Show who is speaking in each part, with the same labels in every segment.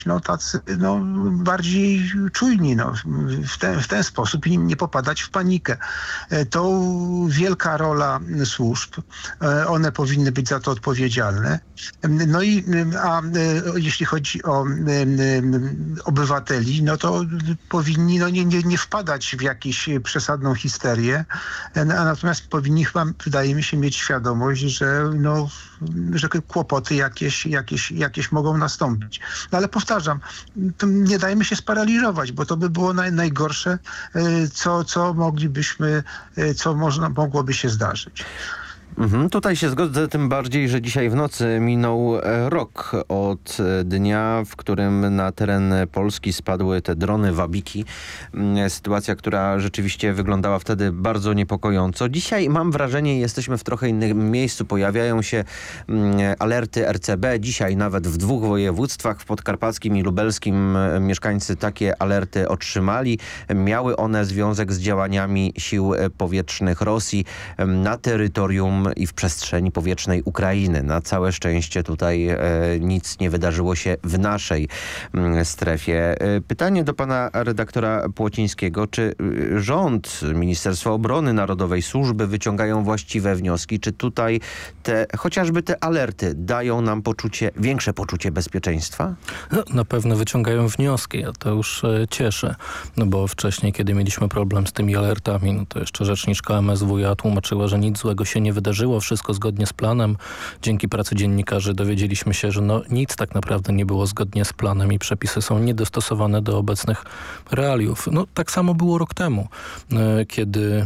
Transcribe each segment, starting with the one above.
Speaker 1: tacy bardziej czujni w ten sposób i nie popadać w panikę. To wielka rola służb. One powinny być za to odpowiedzialne. A jeśli chodzi o obywateli, to powinni nie wpadać w jakąś przesadną histerię, a natomiast powinni chyba, wydaje mi się, mieć świadomość, że kłopoty jakieś mogą nastąpić. Ale powtarzam, nie dajmy się sparaliżować, bo to by było najgorsze, co mogłoby się zdarzyć.
Speaker 2: Tutaj się zgodzę, tym bardziej, że dzisiaj w nocy minął rok od dnia, w którym na teren Polski spadły te drony Wabiki. Sytuacja, która rzeczywiście wyglądała wtedy bardzo niepokojąco. Dzisiaj mam wrażenie, jesteśmy w trochę innym miejscu. Pojawiają się alerty RCB. Dzisiaj nawet w 2 województwach, w podkarpackim i lubelskim, mieszkańcy takie alerty otrzymali. Miały one związek z działaniami sił powietrznych Rosji na terytorium i w przestrzeni powietrznej Ukrainy. Na całe szczęście tutaj nic nie wydarzyło się w naszej strefie. Pytanie do pana redaktora Płocińskiego. Czy rząd, Ministerstwo Obrony Narodowej, służby wyciągają właściwe wnioski? Czy tutaj chociażby te alerty dają nam większe poczucie bezpieczeństwa?
Speaker 3: Na pewno wyciągają wnioski, a to już cieszy. Bo wcześniej, kiedy mieliśmy problem z tymi alertami, to jeszcze rzeczniczka MSWiA tłumaczyła, że nic złego się nie wydarzyło, wszystko zgodnie z planem. Dzięki pracy dziennikarzy dowiedzieliśmy się, że nic tak naprawdę nie było zgodnie z planem i przepisy są niedostosowane do obecnych realiów. Tak samo było rok temu, kiedy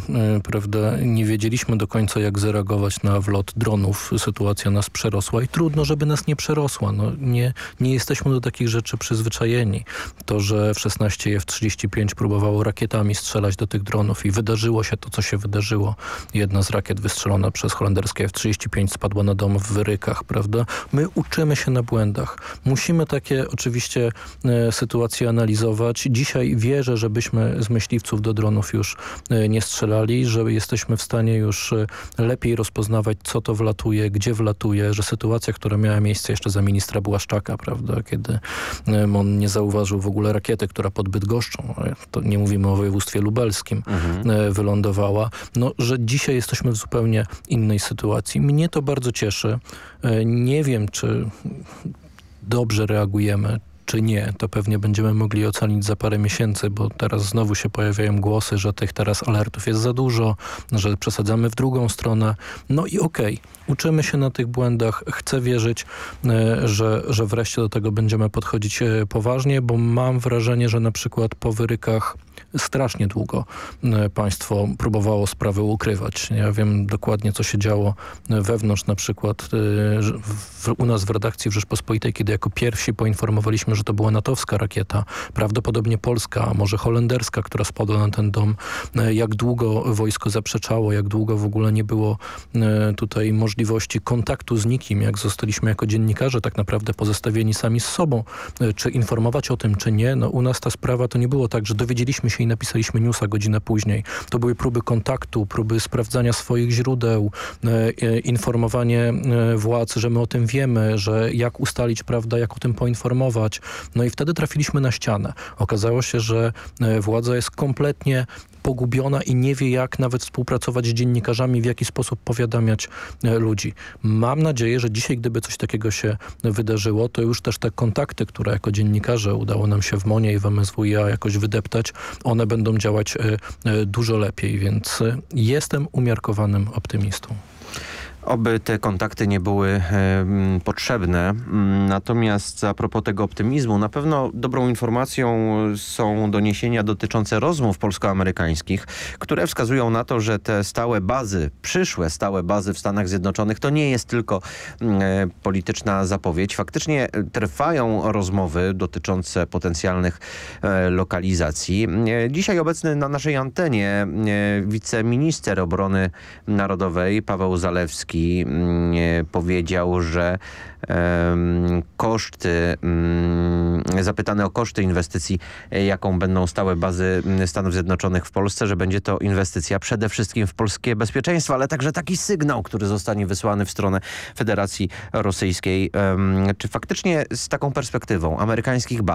Speaker 3: nie wiedzieliśmy do końca, jak zareagować na wlot dronów. Sytuacja nas przerosła i trudno, żeby nas nie przerosła. Nie jesteśmy do takich rzeczy przyzwyczajeni. To, że F-16 F-35 próbowało rakietami strzelać do tych dronów i wydarzyło się to, co się wydarzyło. Jedna z rakiet wystrzelona przez holenderskie F-35 spadła na dom w Wyrykach, prawda? My uczymy się na błędach. Musimy takie oczywiście sytuacje analizować. Dzisiaj wierzę, żebyśmy z myśliwców do dronów już nie strzelali, że jesteśmy w stanie już lepiej rozpoznawać, co to wlatuje, gdzie wlatuje, że sytuacja, która miała miejsce jeszcze za ministra Błaszczaka, prawda? Kiedy on nie zauważył w ogóle rakiety, która pod Bydgoszczą, to nie mówimy o województwie lubelskim, wylądowała. Że dzisiaj jesteśmy w zupełnie innej sytuacji. Mnie to bardzo cieszy. Nie wiem, czy dobrze reagujemy, czy nie. To pewnie będziemy mogli ocenić za parę miesięcy, bo teraz znowu się pojawiają głosy, że tych teraz alertów jest za dużo, że przesadzamy w drugą stronę. I okej, uczymy się na tych błędach. Chcę wierzyć, że wreszcie do tego będziemy podchodzić poważnie, bo mam wrażenie, że na przykład po Wyrykach strasznie długo państwo próbowało sprawę ukrywać. Ja wiem dokładnie, co się działo wewnątrz, na przykład u nas w redakcji w Rzeczpospolitej, kiedy jako pierwsi poinformowaliśmy, że to była natowska rakieta, prawdopodobnie polska, a może holenderska, która spadła na ten dom. Jak długo wojsko zaprzeczało, jak długo w ogóle nie było tutaj możliwości kontaktu z nikim, jak zostaliśmy jako dziennikarze tak naprawdę pozostawieni sami z sobą, czy informować o tym, czy nie. U nas ta sprawa to nie było tak, że dowiedzieliśmy się i napisaliśmy newsa godzinę później. To były próby kontaktu, próby sprawdzania swoich źródeł, informowanie władz, że my o tym wiemy, że jak ustalić, prawda, jak o tym poinformować. I wtedy trafiliśmy na ścianę. Okazało się, że władza jest kompletnie pogubiona i nie wie, jak nawet współpracować z dziennikarzami, w jaki sposób powiadamiać ludzi. Mam nadzieję, że dzisiaj, gdyby coś takiego się wydarzyło, to już też te kontakty, które jako dziennikarze udało nam się w MON-ie i w MSWiA jakoś wydeptać, one będą działać dużo lepiej, więc jestem umiarkowanym optymistą.
Speaker 2: Oby te kontakty nie były potrzebne. Natomiast a propos tego optymizmu, na pewno dobrą informacją są doniesienia dotyczące rozmów polsko-amerykańskich, które wskazują na to, że te przyszłe stałe bazy w Stanach Zjednoczonych to nie jest tylko polityczna zapowiedź. Faktycznie trwają rozmowy dotyczące potencjalnych lokalizacji. Dzisiaj obecny na naszej antenie wiceminister obrony narodowej Paweł Zalewski Zełenski powiedział, że koszty, zapytany o koszty inwestycji, jaką będą stałe bazy Stanów Zjednoczonych w Polsce, że będzie to inwestycja przede wszystkim w polskie bezpieczeństwo, ale także taki sygnał, który zostanie wysłany w stronę Federacji Rosyjskiej. Czy faktycznie z taką perspektywą amerykańskich baz